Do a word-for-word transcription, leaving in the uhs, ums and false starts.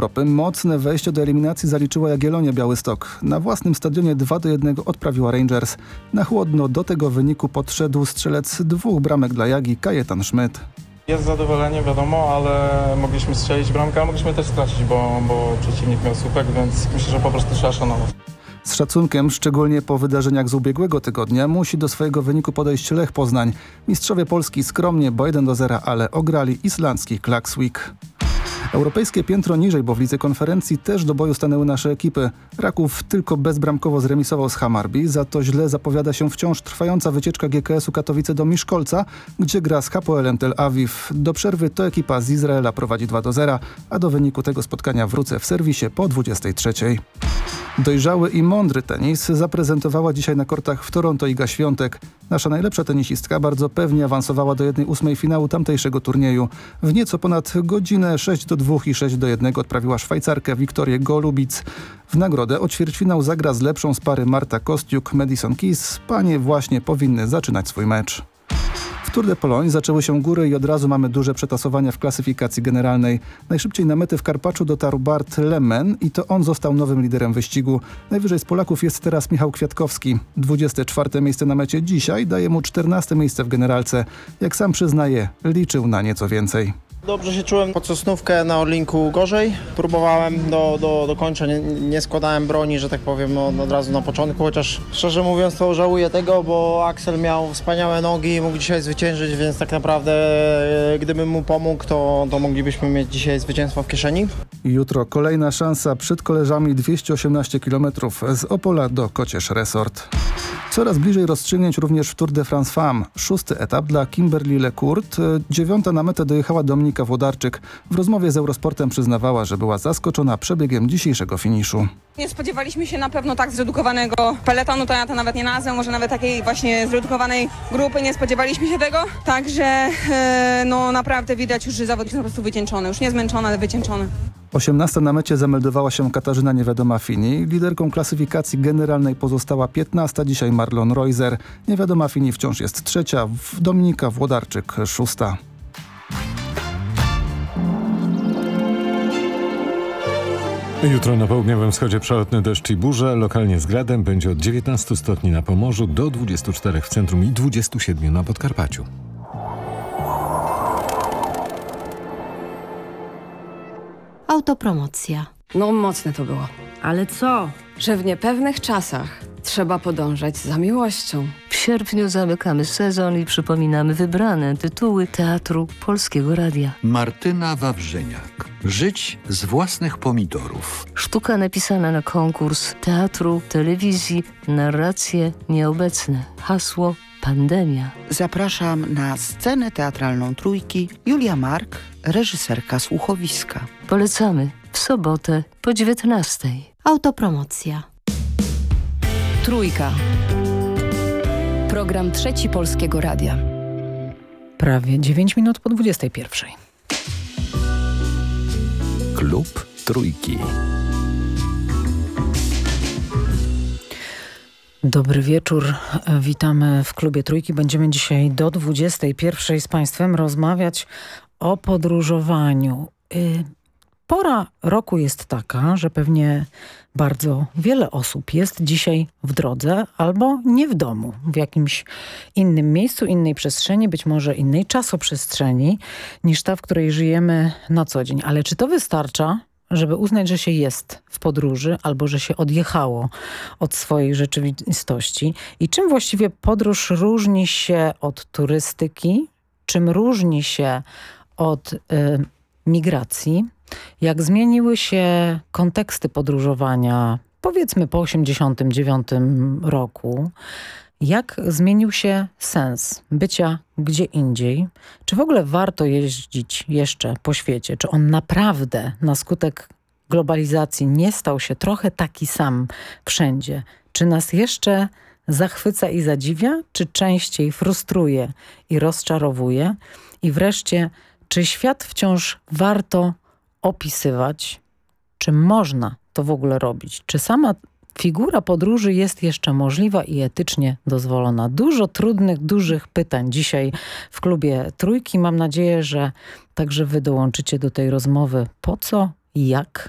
Europy mocne wejście do eliminacji zaliczyła Jagiellonia Białystok. Na własnym stadionie dwa do jednego odprawiła Rangers. Na chłodno do tego wyniku podszedł strzelec dwóch bramek dla Jagi, Kajetan Szmyt. Jest zadowolenie, wiadomo, ale mogliśmy strzelić bramkę, a mogliśmy też stracić, bo, bo przeciwnik miał słupek, więc myślę, że po prostu trzeba szanować. Z szacunkiem, szczególnie po wydarzeniach z ubiegłego tygodnia, musi do swojego wyniku podejść Lech Poznań. Mistrzowie Polski skromnie, bo jeden do zera, ale ograli islandzki Klaksvik. Europejskie piętro niżej, bo w lidze konferencji też do boju stanęły nasze ekipy. Raków tylko bezbramkowo zremisował z Hammarby, za to źle zapowiada się wciąż trwająca wycieczka G K S-u Katowice do Miszkolca, gdzie gra z Hapoelem Tel Awiw. Do przerwy to ekipa z Izraela prowadzi dwa do zera, a do wyniku tego spotkania wrócę w serwisie po dwudziestej trzeciej. Dojrzały i mądry tenis zaprezentowała dzisiaj na kortach w Toronto Iga Świątek. Nasza najlepsza tenisistka bardzo pewnie awansowała do jednej ósmej finału tamtejszego turnieju. W nieco ponad godzinę sześć do dwóch i sześć do jednego odprawiła Szwajcarkę Wiktorię Golubic. W nagrodę o ćwierćfinał zagra z lepszą z pary Marta Kostiuk-Madison Keys. Panie właśnie powinny zaczynać swój mecz. W Tour de Pologne zaczęły się góry i od razu mamy duże przetasowania w klasyfikacji generalnej. Najszybciej na metę w Karpaczu dotarł Bart Lemen i to on został nowym liderem wyścigu. Najwyżej z Polaków jest teraz Michał Kwiatkowski. dwudzieste czwarte miejsce na mecie dzisiaj daje mu czternaste miejsce w generalce. Jak sam przyznaje, liczył na nieco więcej. Dobrze się czułem pod Sosnówkę, na Orlinku gorzej. Próbowałem do, do, do końca, nie, nie składałem broni, że tak powiem, no, od razu na początku, chociaż szczerze mówiąc to żałuję tego, bo Axel miał wspaniałe nogi i mógł dzisiaj zwyciężyć, więc tak naprawdę gdybym mu pomógł, to, to moglibyśmy mieć dzisiaj zwycięstwo w kieszeni. Jutro kolejna szansa przed koleżami dwieście osiemnaście kilometrów z Opola do Kocież Resort. Coraz bliżej rozstrzygnięć również w Tour de France Femmes. Szósty etap dla Kimberly Lecourt. Dziewiąta na metę dojechała Dominika Włodarczyk. W rozmowie z Eurosportem przyznawała, że była zaskoczona przebiegiem dzisiejszego finiszu. Nie spodziewaliśmy się na pewno tak zredukowanego peletonu, to ja to nawet nie nazwę, może nawet takiej właśnie zredukowanej grupy, nie spodziewaliśmy się tego. Także yy, no naprawdę widać już, że zawodnik jest po prostu wycieńczony. Już nie zmęczony, ale wycieńczony. osiemnasta na mecie zameldowała się Katarzyna Niewiadoma Fini. Liderką klasyfikacji generalnej pozostała piętnasta dzisiaj Marlon Reuser. Niewiadoma Fini wciąż jest trzecia, Dominika Włodarczyk szósta. Jutro na południowym wschodzie przelotny deszcz i burze, lokalnie z gradem. Będzie od dziewiętnastu stopni na Pomorzu do dwudziestu czterech w centrum i dwudziestu siedmiu na Podkarpaciu. Autopromocja. No mocne to było. Ale co? Że w niepewnych czasach trzeba podążać za miłością. W sierpniu zamykamy sezon i przypominamy wybrane tytuły Teatru Polskiego Radia. Martyna Wawrzyniak. Żyć z własnych pomidorów. Sztuka napisana na konkurs teatru, telewizji, narracje nieobecne. Hasło pandemia. Zapraszam na scenę teatralną Trójki Julia Mark, reżyserka słuchowiska. Polecamy w sobotę po dziewiętnastej. Autopromocja. Trójka. Program Trzeci Polskiego Radia. Prawie dziewięć minut po dwudziestej pierwszej. Klub Trójki. Dobry wieczór, witamy w Klubie Trójki. Będziemy dzisiaj do dwudziestej pierwszej z Państwem rozmawiać o podróżowaniu. Pora roku jest taka, że pewnie bardzo wiele osób jest dzisiaj w drodze albo nie w domu, w jakimś innym miejscu, innej przestrzeni, być może innej czasoprzestrzeni niż ta, w której żyjemy na co dzień. Ale czy to wystarcza, żeby uznać, że się jest w podróży albo że się odjechało od swojej rzeczywistości? I czym właściwie podróż różni się od turystyki? Czym różni się od y, migracji? Jak zmieniły się konteksty podróżowania, powiedzmy po osiemdziesiątym dziewiątym roku? Jak zmienił się sens bycia gdzie indziej? Czy w ogóle warto jeździć jeszcze po świecie? Czy on naprawdę na skutek globalizacji nie stał się trochę taki sam wszędzie? Czy nas jeszcze zachwyca i zadziwia? Czy częściej frustruje i rozczarowuje? I wreszcie, czy świat wciąż warto opisywać? Czy można to w ogóle robić? Czy sama figura podróży jest jeszcze możliwa i etycznie dozwolona? Dużo trudnych, dużych pytań dzisiaj w Klubie Trójki. Mam nadzieję, że także wy dołączycie do tej rozmowy. Po co, jak